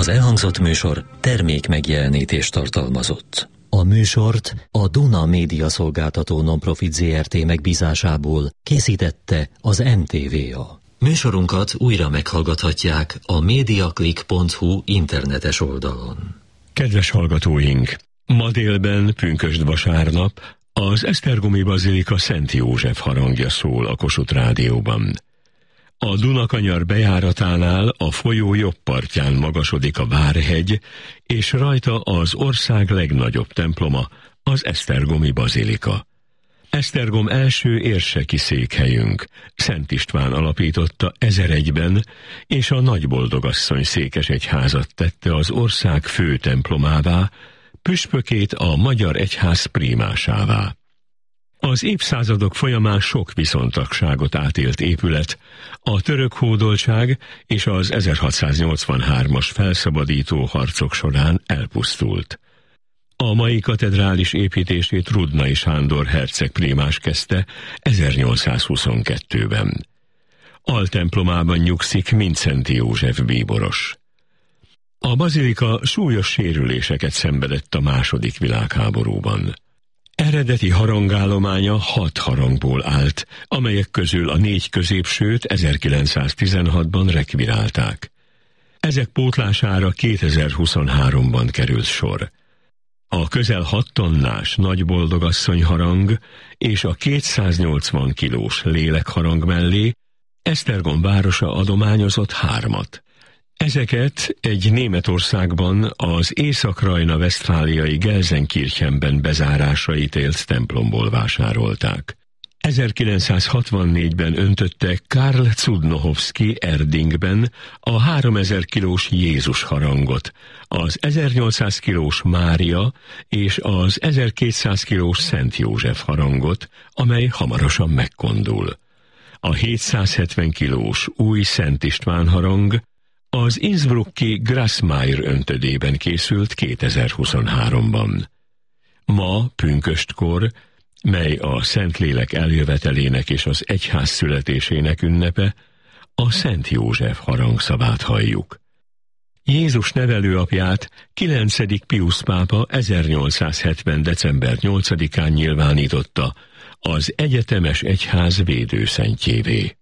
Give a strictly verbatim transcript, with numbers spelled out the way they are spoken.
Az elhangzott műsor termék megjelenítést tartalmazott. A műsort a Duna Média Szolgáltató Nonprofit zé er té megbízásából készítette az em té vé á. Műsorunkat újra meghallgathatják a mediaclick pont hu internetes oldalon. Kedves hallgatóink! Ma délben, pünkösd vasárnap, az Esztergomi Bazilika Szent József harangja szól a Kossuth Rádióban. A Dunakanyar bejáratánál a folyó jobb partján magasodik a Várhegy, és rajta az ország legnagyobb temploma, az Esztergomi Bazilika. Esztergom első érseki székhelyünk, Szent István alapította ezeregyben, és a Nagyboldogasszony székesegyházat tette az ország fő templomává, püspökét a magyar egyház prímásává. Az évszázadok folyamán sok viszontagságot átélt épület, a török hódoltság és az ezerhatszáznyolcvanhármas felszabadító harcok során elpusztult. A mai katedrális építését Rudnai Sándor herceg prímás kezdte ezernyolcszázhuszonkettőben. Altemplomában nyugszik Mindszenty József bíboros. A bazilika súlyos sérüléseket szenvedett a második világháborúban. Eredeti harangállománya hat harangból állt, amelyek közül a négy középsőt ezerkilencszáztizenhatban rekvirálták. Ezek pótlására kétezer-huszonháromban került sor. A közel hat tonnás Nagyboldogasszony harang és a kétszáznyolcvan kilós lélekharang mellé Esztergom városa adományozott hármat. Ezeket egy Németországban az észak-rajna-vesztfáliai Gelsenkirchenben bezárásra ítélt templomból vásárolták. ezerkilencszázhatvannégyben öntötte Karl Cudnohowski Erdingben a háromezer kilós Jézus harangot, az ezernyolcszáz kilós Mária és az ezerkétszáz kilós Szent József harangot, amely hamarosan megkondul. A hétszázhetven kilós új Szent István harang az innsbrucki Grassmayer öntödében készült kétezer-huszonháromban. Ma, pünköstkor, mely a Szentlélek eljövetelének és az egyház születésének ünnepe, a Szent József harangszavát halljuk. Jézus nevelőapját kilencedik Piusz pápa ezernyolcszázhetven. december nyolcadikán nyilvánította az egyetemes egyház védőszentjévé.